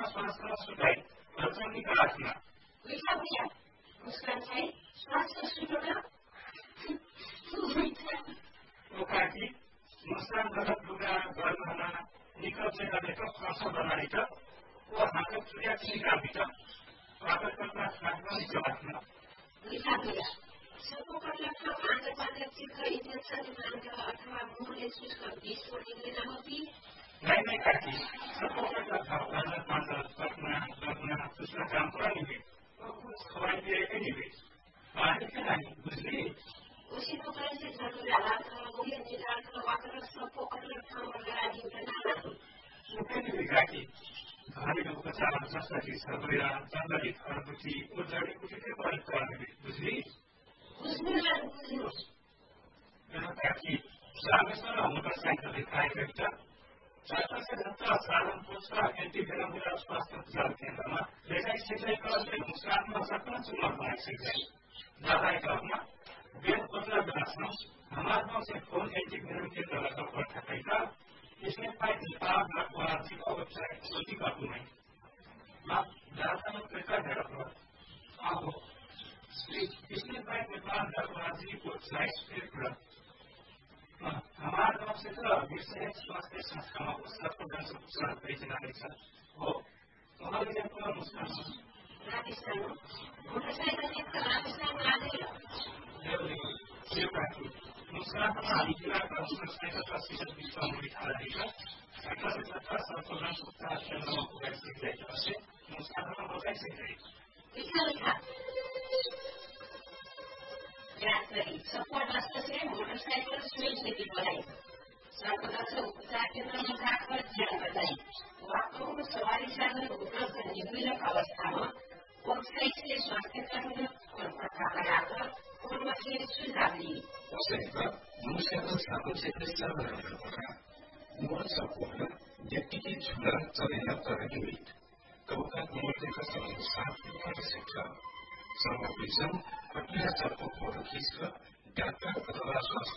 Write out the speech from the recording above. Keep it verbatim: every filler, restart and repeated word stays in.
मुस्कानमा स्वास्थ्य सुधाई अडचणीका हातमा विचार दिया मुस्कान चाहिँ स्वास्थ्य सुधार ओकाकी मुस्कान गलत लुगा गर्नमा निकल्छ गरेको स्वास्थ्य बनाइ त ओ हात चुरिया छिका बित प्राकृतिकमा स्वास्थ्य निकल्छ विचार दिया सबको लक्षण आगे पाने की कई इंजेक्शन मांगे अथवा मुंह शुष्क बीस छोड़ी देना होती नहीं नहीं काकी सबको लक्षण आगे पाने सपना सपना शुष्क काम करनी भी और कुछ खवाई दे के नहीं भी पानी के नहीं बुझली उसी को कैसे जरूर आलाद का मुझे निदान करवाकर सबको लक्षण वगैरह दी करना सुपे नहीं काकी घरेलु उपचार जस्तै सर्वया जङ्गली घरबुटी ओ जडी बुटीले प्रयोग गर्ने बुझली Berarti seharusnya motorcycle dipakai kita. Saya sedang saran pusat anti berambil swasta kesehatan karena mereka sesuai kalau muslim masakan semua baik sekali. Dapat karena dia pusat berasal हमारे पास एक फोन एंटी बेरम के द्वारा सपोर्ट है इसमें पाइप निकाल वार्षिक website सोची काटू नहीं आप ज़्यादा लोग पैसा दे रहा हो आप इसमें पाइप निकाल वार्षिक वेबसाइट पे हमारे पास से तो विषय स्वास्थ्य संस्थाओं को सबको दस उपचार भेजना है हो हमारे लिए पूरा मुश्किल राजस्थान मोटरसाइकिल से राजस्थान आ गया ये बात दूसरा हमारी जिला का मोटरसाइकिल का सीजन बीच में दिखा रही है अठारह से सत्रह साल तक उपचार केंद्रों को वैसे देखा से मुस्कान हो कैसे गई लिखा लिखा यात्री सपोर्ट वास्ते से मोटरसाइकिल स्विच नीति बनाई सरकार से उपचार केंद्र में जाकर जान बताई वास्तव में सवारी साधन उपलब्ध निम्न अवस्था में वेबसाइट से स्वास्थ्य कर्मी और प्रकार पूर्व से सुझाव दी Osaka, मुस्कान साधन क्षेत्र से बना होगा मोर सपोर्ट व्यक्ति की झूला चलेगा तरह कबूका मोटे का समय साथ कर सकता सर्वोपरि अज्ञात सबको फोटो खींचकर डॉक्टर अथवा स्वास्थ्य